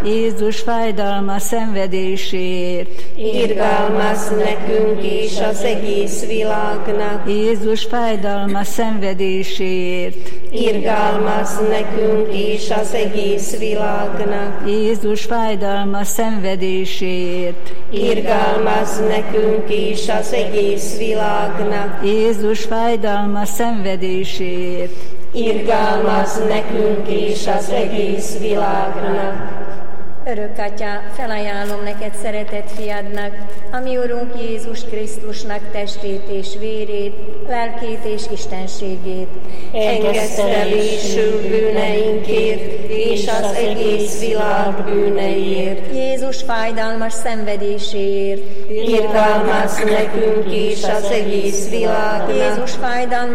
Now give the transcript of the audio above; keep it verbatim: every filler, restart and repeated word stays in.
Jézus fájdalma szenvedéséért, irgalmazz nekünk és az egész világnak. Jézus fájdalma szenvedéséért, irgalmazz nekünk és az egész világnak. Jézus fájdalma szenvedéséért, irgalmazz nekünk és az egész világnak. Jézus fájdalma szenvedéséért, irgalmazz nekünk és az egész világnak. Örök Atyá, felajánlom neked szeretett fiadnak, a mi Urunk Jézus Krisztusnak testét és vérét, lelkét és istenségét. Engesztelésül bűneinkért és az egész világ bűneiért. Jézus fájdalmas szenvedéséért, irgalmazz nekünk és az egész világnak. Jézus fájdalmas